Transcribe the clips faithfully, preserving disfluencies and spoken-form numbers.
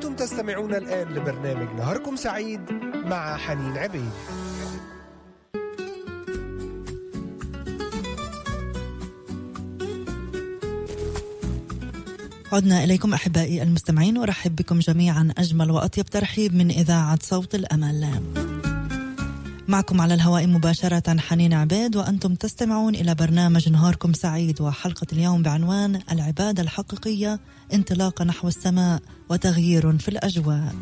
أنتم تستمعون الآن لبرنامج نهاركم سعيد مع حنين عبيد. عدنا إليكم أحبائي المستمعين، وأرحب بكم جميعا أجمل وأطيب ترحيب من إذاعة صوت الأمل. معكم على الهواء مباشرة حنين عبيد، وأنتم تستمعون إلى برنامج نهاركم سعيد، وحلقة اليوم بعنوان العبادة الحقيقية، انطلاقة نحو السماء وتغيير في الأجواء.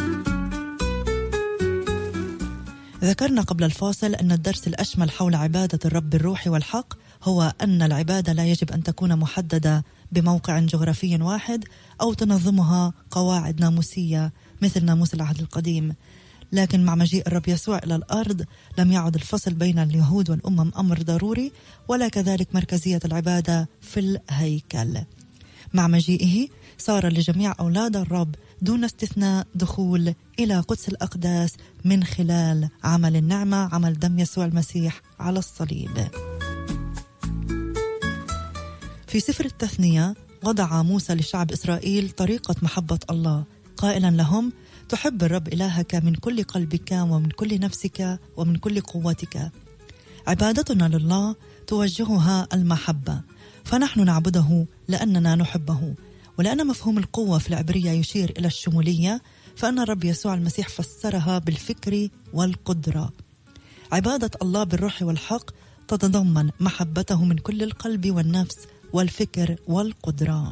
ذكرنا قبل الفاصل أن الدرس الأشمل حول عبادة الرب بالروح والحق هو أن العبادة لا يجب أن تكون محددة بموقع جغرافي واحد أو تنظمها قواعد ناموسية مثل ناموس العهد القديم، لكن مع مجيء الرب يسوع إلى الأرض لم يعد الفصل بين اليهود والأمم أمر ضروري، ولا كذلك مركزية العبادة في الهيكل. مع مجيئه صار لجميع أولاد الرب دون استثناء دخول إلى قدس الأقداس من خلال عمل النعمة، عمل دم يسوع المسيح على الصليب. في سفر التثنية وضع موسى لشعب إسرائيل طريقة محبة الله، قائلا لهم: تحب الرب إلهك من كل قلبك ومن كل نفسك ومن كل قوتك. عبادتنا لله توجهها المحبة، فنحن نعبده لأننا نحبه. ولأن مفهوم القوة في العبرية يشير إلى الشمولية، فأن الرب يسوع المسيح فسرها بالفكر والقدرة. عبادة الله بالروح والحق تتضمن محبته من كل القلب والنفس والفكر والقدرة.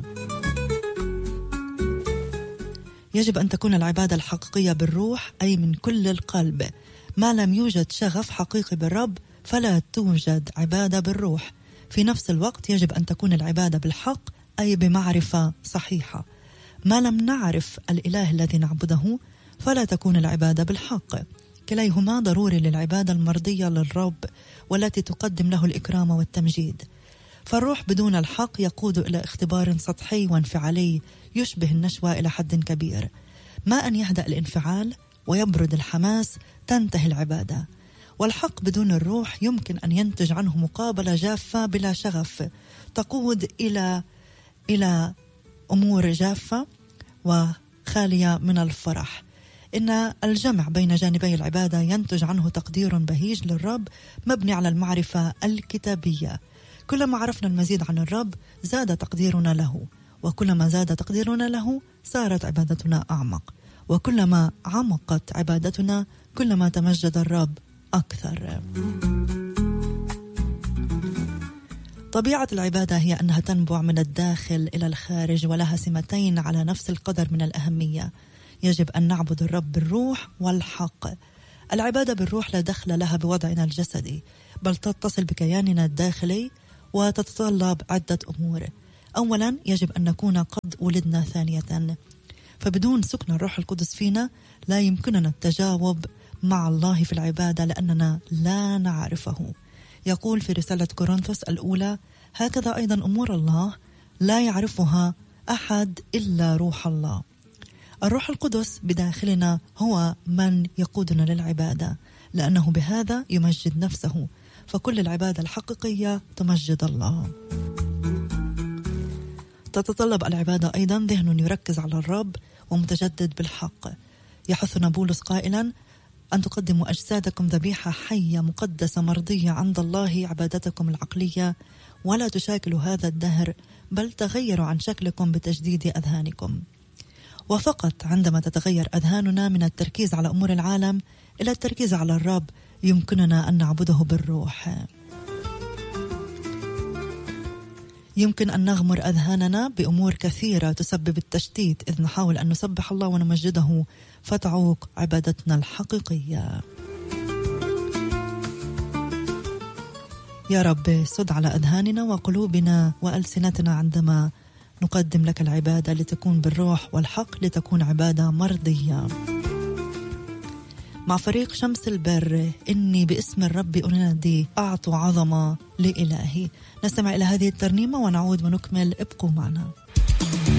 يجب أن تكون العبادة الحقيقية بالروح، أي من كل القلب. ما لم يوجد شغف حقيقي بالرب فلا توجد عبادة بالروح. في نفس الوقت يجب أن تكون العبادة بالحق، أي بمعرفة صحيحة. ما لم نعرف الإله الذي نعبده فلا تكون العبادة بالحق. كليهما ضروري للعبادة المرضية للرب والتي تقدم له الإكرام والتمجيد. فالروح بدون الحق يقود إلى اختبار سطحي وانفعالي يشبه النشوة إلى حد كبير. ما أن يهدأ الانفعال ويبرد الحماس تنتهي العبادة. والحق بدون الروح يمكن أن ينتج عنه مقابلة جافة بلا شغف تقود إلى إلى أمور جافة وخالية من الفرح. إن الجمع بين جانبي العبادة ينتج عنه تقدير بهيج للرب مبني على المعرفة الكتابية. كلما عرفنا المزيد عن الرب زاد تقديرنا له، وكلما زاد تقديرنا له صارت عبادتنا أعمق، وكلما عمقت عبادتنا كلما تمجد الرب أكثر. طبيعة العبادة هي أنها تنبع من الداخل إلى الخارج، ولها سمتين على نفس القدر من الأهمية. يجب أن نعبد الرب بالروح والحق. العبادة بالروح لا دخل لها بوضعنا الجسدي، بل تتصل بكياننا الداخلي وتتطلب عدة أمور. أولا يجب أن نكون قد ولدنا ثانية، فبدون سكن الروح القدس فينا لا يمكننا التجاوب مع الله في العبادة لأننا لا نعرفه. يقول في رسالة كورنثوس الأولى: هكذا أيضا أمور الله لا يعرفها أحد إلا روح الله. الروح القدس بداخلنا هو من يقودنا للعبادة، لأنه بهذا يمجد نفسه، فكل العبادة الحقيقية تمجد الله. تتطلب العبادة أيضا ذهن يركز على الرب ومتجدد بالحق. يحثنا بولس قائلا: أن تقدموا أجسادكم ذبيحة حية مقدسة مرضية عند الله، عبادتكم العقلية، ولا تشاكلوا هذا الدهر، بل تغيروا عن شكلكم بتجديد أذهانكم. وفقط عندما تتغير أذهاننا من التركيز على أمور العالم إلى التركيز على الرب يمكننا أن نعبده بالروح. يمكن أن نغمر أذهاننا بأمور كثيرة تسبب التشتيت إذ نحاول أن نسبح الله ونمجده، فتعوق عبادتنا الحقيقية. يا رب سد على أذهاننا وقلوبنا وألسنتنا عندما نقدم لك العبادة، لتكون بالروح والحق، لتكون عبادة مرضية. مع فريق شمس البر، إني باسم الرب أنادي، أعطوا عظمة لإلهي. نستمع إلى هذه الترنيمة ونعود ونكمل. ابقوا معنا.